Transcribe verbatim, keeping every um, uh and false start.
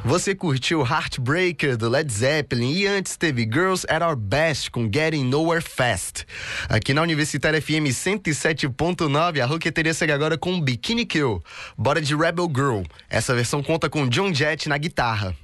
Você curtiu Heartbreaker do Led Zeppelin e antes teve Girls at Our Best com Getting Nowhere Fast. Aqui na Universitária F M cento e sete ponto nove, a Roqueteria segue agora com Bikini Kill. Bora de Rebel Girl. Essa versão conta com John Jett na guitarra.